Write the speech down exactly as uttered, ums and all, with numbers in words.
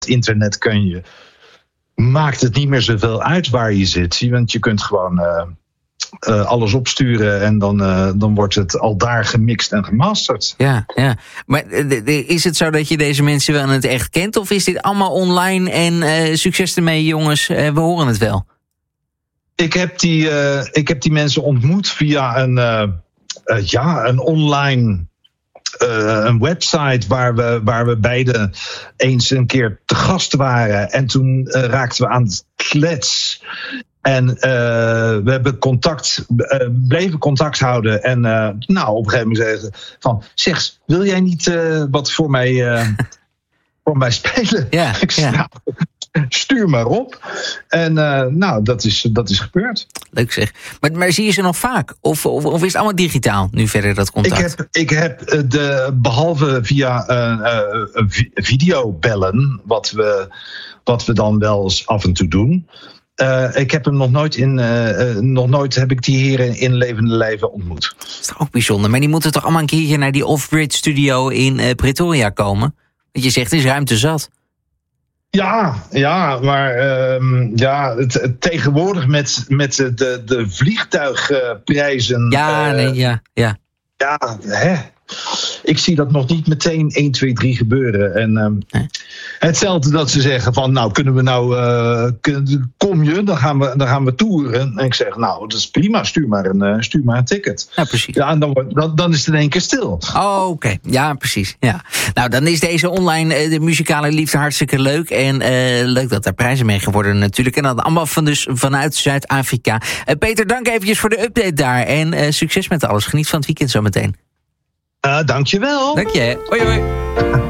internet kun je, maakt het niet meer zoveel uit waar je zit. Want je kunt gewoon uh, uh, alles opsturen en dan, uh, dan wordt het al daar gemixt en gemasterd. Ja, ja. Maar uh, is het zo dat je deze mensen wel in het echt kent? Of is dit allemaal online en uh, succes ermee, jongens? Uh, we horen het wel. Ik heb die, uh, ik heb die mensen ontmoet via een, uh, uh, ja, een online uh, een website waar we, waar we beiden eens een keer te gast waren. En toen uh, raakten we aan het klets. En uh, we hebben contact, uh, bleven contact houden. En uh, nou, op een gegeven moment zeggen ze van, zeg, wil jij niet uh, wat voor mij, uh, voor mij spelen? Ja, ik zei, ja. nou, stuur maar op. En uh, nou, dat is, dat is gebeurd. Leuk zeg. Maar, maar zie je ze nog vaak? Of, of, of is het allemaal digitaal nu verder dat contact? Ik heb, ik heb de, behalve via uh, uh, videobellen, wat we, wat we dan wel eens af en toe doen. Uh, ik heb hem nog nooit in, uh, uh, nog nooit heb ik die heren in levende lijven ontmoet. Dat is toch ook bijzonder. Maar die moeten toch allemaal een keertje naar die Off-Grid studio in uh, Pretoria komen? Want je zegt, er is ruimte zat. Ja, ja, maar uh, ja, het, het, tegenwoordig met, met de, de vliegtuigprijzen. Ja, uh, nee, ja, ja. Ja, hè. Ik zie dat nog niet meteen één, twee, drie gebeuren. En um, nee. Hetzelfde dat ze zeggen van, nou, kunnen we nou, uh, kun, kom je, dan gaan we, dan gaan we toeren. En ik zeg, nou, dat is prima, stuur maar een, uh, stuur maar een ticket. Ja, precies. Ja, en dan, dan, dan is het in één keer stil. Oh, oké. Okay. Ja, precies. Ja. Nou, dan is deze online uh, de muzikale liefde hartstikke leuk. En uh, leuk dat daar prijzen mee geworden natuurlijk. En dan allemaal van dus vanuit Zuid-Afrika. Uh, Peter, dank eventjes voor de update daar. En uh, succes met alles. Geniet van het weekend zometeen. Uh, dankjewel. Dank je. Hoi, hoi.